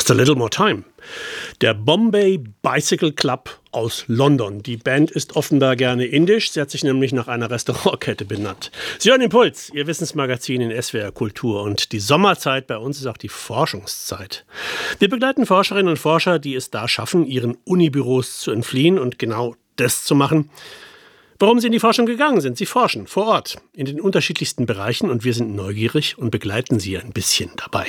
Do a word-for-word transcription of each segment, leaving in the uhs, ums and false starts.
Just a Little More Time. Der Bombay Bicycle Club aus London. Die Band ist offenbar gerne indisch. Sie hat sich nämlich nach einer Restaurantkette benannt. Sie hören Impuls, Ihr Wissensmagazin in S W R Kultur. Und die Sommerzeit bei uns ist auch die Forschungszeit. Wir begleiten Forscherinnen und Forscher, die es da schaffen, ihren Unibüros zu entfliehen und genau das zu machen, warum sie in die Forschung gegangen sind. Sie forschen vor Ort in den unterschiedlichsten Bereichen und wir sind neugierig und begleiten sie ein bisschen dabei.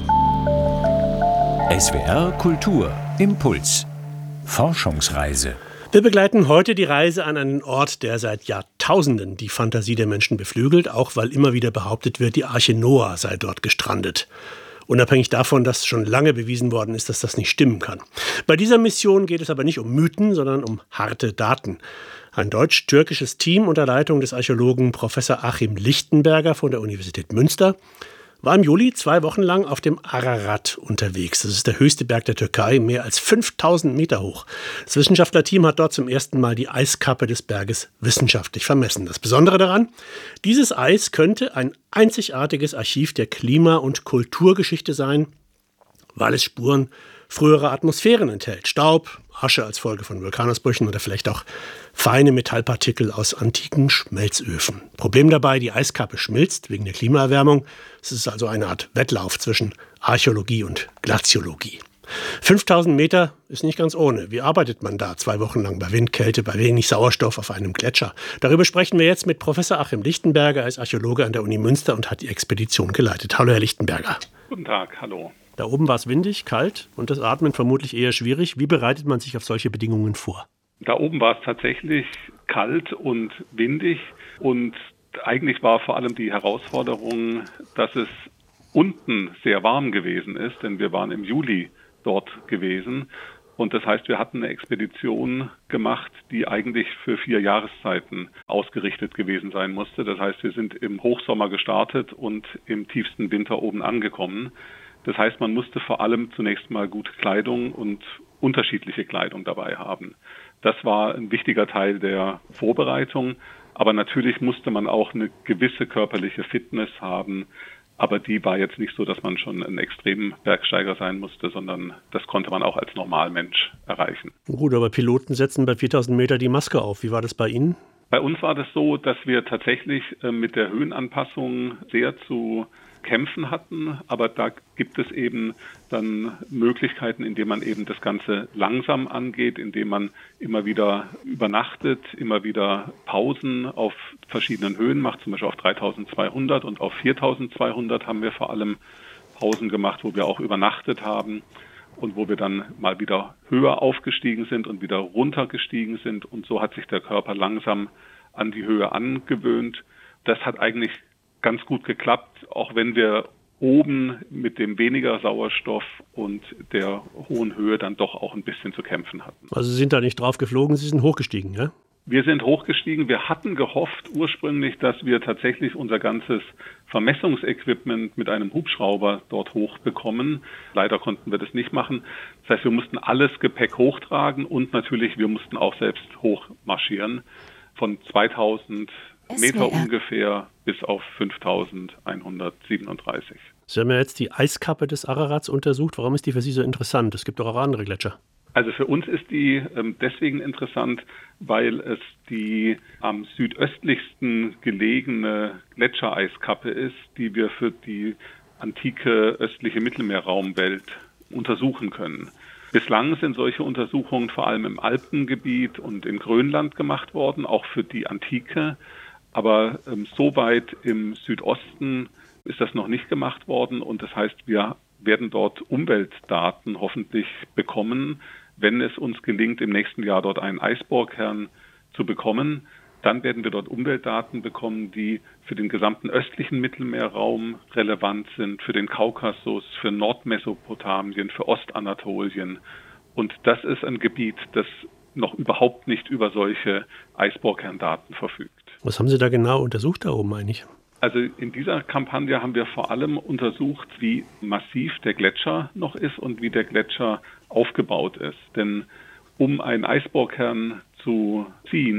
S W R Kultur Impuls. Forschungsreise. Wir begleiten heute die Reise an einen Ort, der seit Jahrtausenden die Fantasie der Menschen beflügelt, auch weil immer wieder behauptet wird, die Arche Noah sei dort gestrandet. Unabhängig davon, dass schon lange bewiesen worden ist, dass das nicht stimmen kann. Bei dieser Mission geht es aber nicht um Mythen, sondern um harte Daten. Ein deutsch-türkisches Team unter Leitung des Archäologen Professor Achim Lichtenberger von der Universität Münster war im Juli zwei Wochen lang auf dem Ararat unterwegs. Das ist der höchste Berg der Türkei, mehr als fünftausend Meter hoch. Das Wissenschaftlerteam hat dort zum ersten Mal die Eiskappe des Berges wissenschaftlich vermessen. Das Besondere daran, dieses Eis könnte ein einzigartiges Archiv der Klima- und Kulturgeschichte sein, weil es Spuren früherer Atmosphären enthält. Staub, Asche als Folge von Vulkanausbrüchen oder vielleicht auch feine Metallpartikel aus antiken Schmelzöfen. Problem dabei, die Eiskappe schmilzt wegen der Klimaerwärmung. Es ist also eine Art Wettlauf zwischen Archäologie und Glaziologie. fünftausend Meter ist nicht ganz ohne. Wie arbeitet man da zwei Wochen lang bei Wind, Kälte, bei wenig Sauerstoff auf einem Gletscher? Darüber sprechen wir jetzt mit Professor Achim Lichtenberger. Er ist Archäologe an der Uni Münster und hat die Expedition geleitet. Hallo, Herr Lichtenberger. Guten Tag, hallo. Da oben war es windig, kalt und das Atmen vermutlich eher schwierig. Wie bereitet man sich auf solche Bedingungen vor? Da oben war es tatsächlich kalt und windig und eigentlich war vor allem die Herausforderung, dass es unten sehr warm gewesen ist, denn wir waren im Juli dort gewesen. Und das heißt, wir hatten eine Expedition gemacht, die eigentlich für vier Jahreszeiten ausgerichtet gewesen sein musste. Das heißt, wir sind im Hochsommer gestartet und im tiefsten Winter oben angekommen. Das heißt, man musste vor allem zunächst mal gute Kleidung und unterschiedliche Kleidung dabei haben. Das war ein wichtiger Teil der Vorbereitung. Aber natürlich musste man auch eine gewisse körperliche Fitness haben. Aber die war jetzt nicht so, dass man schon ein extremer Bergsteiger sein musste, sondern das konnte man auch als Normalmensch erreichen. Gut, aber Piloten setzen bei viertausend Meter die Maske auf. Wie war das bei Ihnen? Bei uns war das so, dass wir tatsächlich mit der Höhenanpassung sehr zu kämpfen hatten, aber da gibt es eben dann Möglichkeiten, indem man eben das Ganze langsam angeht, indem man immer wieder übernachtet, immer wieder Pausen auf verschiedenen Höhen macht, zum Beispiel auf dreitausendzweihundert und auf viertausendzweihundert haben wir vor allem Pausen gemacht, wo wir auch übernachtet haben und wo wir dann mal wieder höher aufgestiegen sind und wieder runtergestiegen sind und so hat sich der Körper langsam an die Höhe angewöhnt. Das hat eigentlich ganz gut geklappt, auch wenn wir oben mit dem weniger Sauerstoff und der hohen Höhe dann doch auch ein bisschen zu kämpfen hatten. Also Sie sind da nicht drauf geflogen, Sie sind hochgestiegen, ja? Wir sind hochgestiegen. Wir hatten gehofft ursprünglich, dass wir tatsächlich unser ganzes Vermessungsequipment mit einem Hubschrauber dort hochbekommen. Leider konnten wir das nicht machen. Das heißt, wir mussten alles Gepäck hochtragen und natürlich, wir mussten auch selbst hochmarschieren. Von zweitausend Meter ungefähr bis auf fünftausendeinhundertsiebenunddreißig. Sie haben ja jetzt die Eiskappe des Ararats untersucht. Warum ist die für Sie so interessant? Es gibt doch auch andere Gletscher. Also für uns ist die ähm, deswegen interessant, weil es die am südöstlichsten gelegene Gletschereiskappe ist, die wir für die antike östliche Mittelmeerraumwelt untersuchen können. Bislang sind solche Untersuchungen vor allem im Alpengebiet und in Grönland gemacht worden, auch für die Antike. Aber ähm, so weit im Südosten ist das noch nicht gemacht worden und das heißt, wir werden dort Umweltdaten hoffentlich bekommen, wenn es uns gelingt, im nächsten Jahr dort einen Eisbohrkern zu bekommen. Dann werden wir dort Umweltdaten bekommen, die für den gesamten östlichen Mittelmeerraum relevant sind, für den Kaukasus, für Nordmesopotamien, für Ostanatolien. Und das ist ein Gebiet, das noch überhaupt nicht über solche Eisbohrkerndaten verfügt. Was haben Sie da genau untersucht da oben eigentlich? Also in dieser Kampagne haben wir vor allem untersucht, wie massiv der Gletscher noch ist und wie der Gletscher aufgebaut ist. Denn um einen Eisbohrkern zu ziehen,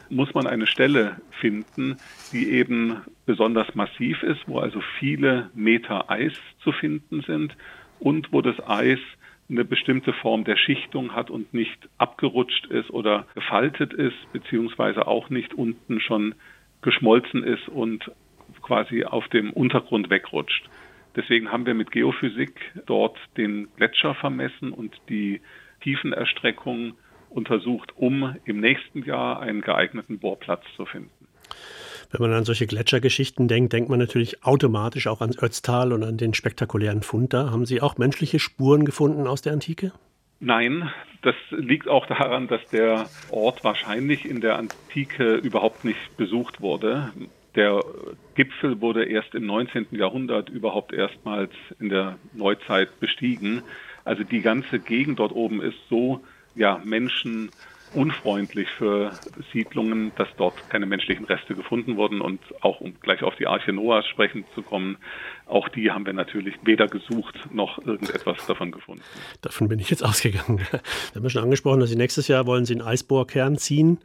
muss man eine Stelle finden, die eben besonders massiv ist, wo also viele Meter Eis zu finden sind und wo das Eis eine bestimmte Form der Schichtung hat und nicht abgerutscht ist oder gefaltet ist, beziehungsweise auch nicht unten schon geschmolzen ist und quasi auf dem Untergrund wegrutscht. Deswegen haben wir mit Geophysik dort den Gletscher vermessen und die Tiefenerstreckung untersucht, um im nächsten Jahr einen geeigneten Bohrplatz zu finden. Wenn man an solche Gletschergeschichten denkt, denkt man natürlich automatisch auch ans Ötztal und an den spektakulären Fund da. Haben Sie auch menschliche Spuren gefunden aus der Antike? Nein, das liegt auch daran, dass der Ort wahrscheinlich in der Antike überhaupt nicht besucht wurde. Der Gipfel wurde erst im neunzehnten Jahrhundert überhaupt erstmals in der Neuzeit bestiegen. Also die ganze Gegend dort oben ist so ja, menschenunfreundlich für Siedlungen, dass dort keine menschlichen Reste gefunden wurden. Und auch, um gleich auf die Arche Noahs sprechen zu kommen, auch die haben wir natürlich weder gesucht noch irgendetwas davon gefunden. Davon bin ich jetzt ausgegangen. Wir haben ja schon angesprochen, dass Sie nächstes Jahr wollen Sie einen Eisbohrkern ziehen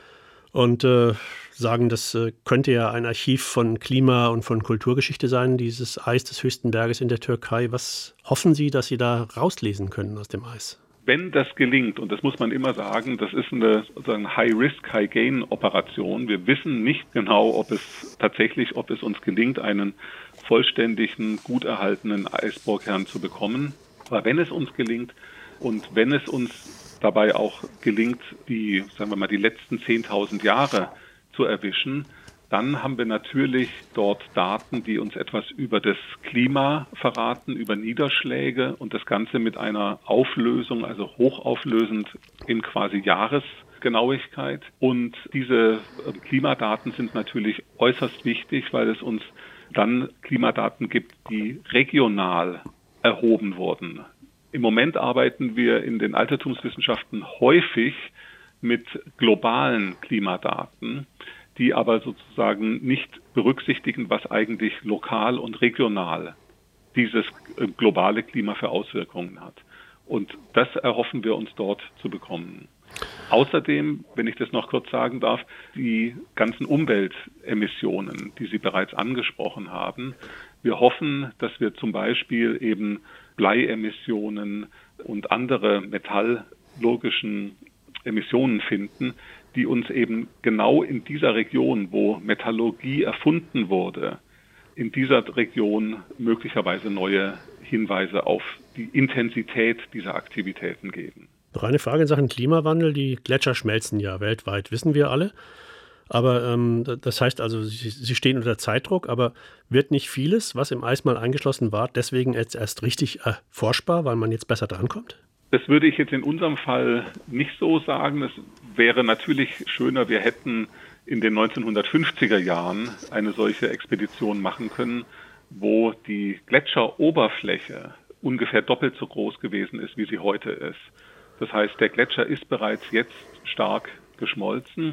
und äh, sagen, das äh, könnte ja ein Archiv von Klima- und von Kulturgeschichte sein, dieses Eis des höchsten Berges in der Türkei. Was hoffen Sie, dass Sie da rauslesen können aus dem Eis? Wenn das gelingt, und das muss man immer sagen, das ist eine sozusagen High-Risk, High-Gain-Operation. Wir wissen nicht genau, ob es tatsächlich, ob es uns gelingt, einen vollständigen, gut erhaltenen Eisbohrkern zu bekommen. Aber wenn es uns gelingt und wenn es uns dabei auch gelingt, die, sagen wir mal, die letzten zehntausend Jahre zu erwischen, dann haben wir natürlich dort Daten, die uns etwas über das Klima verraten, über Niederschläge und das Ganze mit einer Auflösung, also hochauflösend in quasi Jahresgenauigkeit. Und diese Klimadaten sind natürlich äußerst wichtig, weil es uns dann Klimadaten gibt, die regional erhoben wurden. Im Moment arbeiten wir in den Altertumswissenschaften häufig mit globalen Klimadaten, die aber sozusagen nicht berücksichtigen, was eigentlich lokal und regional dieses globale Klima für Auswirkungen hat. Und das erhoffen wir uns dort zu bekommen. Außerdem, wenn ich das noch kurz sagen darf, die ganzen Umweltemissionen, die Sie bereits angesprochen haben. Wir hoffen, dass wir zum Beispiel eben Bleiemissionen und andere metallurgischen Emissionen finden, die uns eben genau in dieser Region, wo Metallurgie erfunden wurde, in dieser Region möglicherweise neue Hinweise auf die Intensität dieser Aktivitäten geben. Noch eine Frage in Sachen Klimawandel. Die Gletscher schmelzen ja weltweit, wissen wir alle. Aber ähm, das heißt also, sie, sie stehen unter Zeitdruck, aber wird nicht vieles, was im Eis mal eingeschlossen war, deswegen jetzt erst richtig erforschbar, weil man jetzt besser drankommt? Das würde ich jetzt in unserem Fall nicht so sagen. Es wäre natürlich schöner, wir hätten in den neunzehnhundertfünfziger Jahren eine solche Expedition machen können, wo die Gletscheroberfläche ungefähr doppelt so groß gewesen ist, wie sie heute ist. Das heißt, der Gletscher ist bereits jetzt stark geschmolzen.